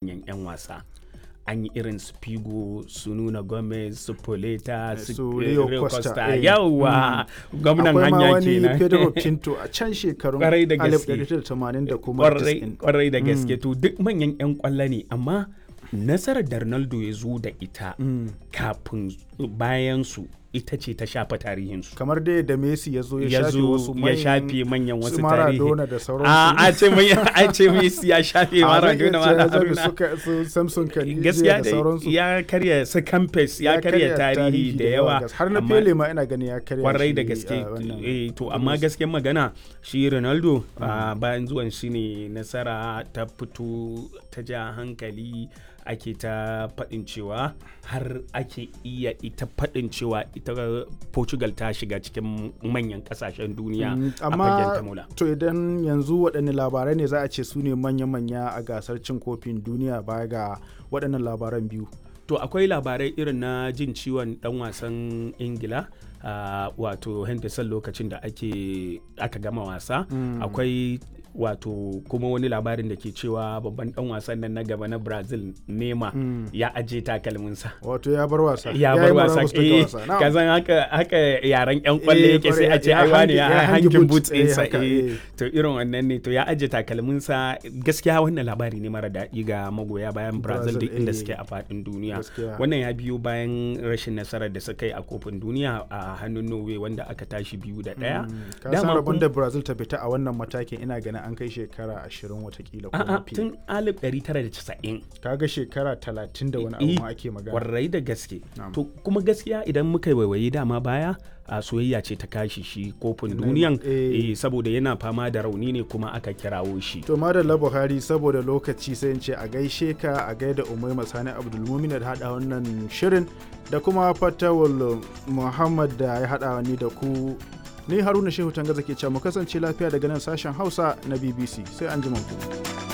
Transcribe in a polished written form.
manya-manyan 'yan wasa. An yi irin su Figo, su Nuno Gomez, su Poleta, su Rio Costa. Yawwa gwamnan hanya kenan. Akwai ma wani Pedro Pinto a can shekarun 1980 da kuma 90. Kwarai da gaske to duk manyan 'yan kwallo ne, amma nasarar da Ronaldo ya zo da ita kafin bayan su ita ce ta shafa tarihinsu. Kamar dai da Messi ya zo ya shafe manyan wasu tarihi. Maradona da sauransu. A ce Messi ya shafe Maradona ma da Haruna. Su Samson Kanije gaskiya da sauransu. Ya karya su Campes ya karya tarihi da yawa. Har na Pele ma ina gani ya karya. Kwarai da gaske. To amma gaskiyar magana shi Ronaldo bayan zuwan shi ne nasara ta fito ta ja hankali. Ake ta faɗin cewa har ake iya ita faɗin cewa ita Portugal ta shiga cikin manyan ƙasashen duniya a fagen tamula. To idan yanzu waɗanne labarai ne za a ce su ne manya-manya a gasar cin kofin duniya baya ga waɗannan labaran biyu? To akwai labarai irin na jin ciwon ɗan wasan Ingila wato Henderson lokacin da aka gama wasa. Akwai wato kuma wani labarin da ke cewa babban dan wasan nan na gaba na Brazil Neymar ya aje takalminsa, wato ya bar wasa kazan haka yaran yan kwalle yake sai a ce ai wani ya hangin boots ɗinsa to irin wannan ne, to ya aje takalminsa. Gaskiya wannan labari ne mara daɗi ga magoya bayan Brazil duk inda suke a faɗin duniya. Wannan ya biyo bayan rashin nasarar da suka yi a kofin duniya a hannun Norway wanda aka tashi 2-1. Dama rabon da Brazil ta fita a wannan matakin ina ganin an kai shekara 20 watakila ko mafi. Tun 1990. Kaga shekara 30 da wani abu ake magana. Warrai da gaske. To kuma gaskiya idan muka waiwaye dama baya a soyayya ce ta kashi shi kofin duniyan saboda yana fama da rauni ne kuma aka kirawo shi. To madalla Buhari, saboda lokaci sai in ce a gaishe ka, a gaida Umaima Sani Abdulmumin da hada wannan shirin da kuma Fatawul Muhammad da ya hada ni da ku. Ni Haruna Shehu Tangaza ke cewa mu kasance lafiya daga nan sashen Hausa na BBC, sai an ji ku.